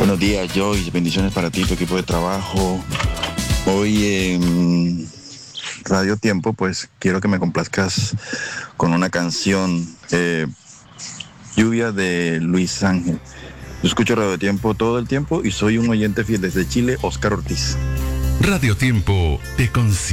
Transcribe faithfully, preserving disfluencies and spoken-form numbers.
Buenos días, Joyce. Bendiciones para ti, tu equipo de trabajo. Hoy en Radio Tiempo, pues quiero que me complazcas con una canción, eh, Lluvia de Luis Ángel. Yo escucho Radio Tiempo todo el tiempo y soy un oyente fiel desde Chile, Oscar Ortiz. Radio Tiempo te consigue.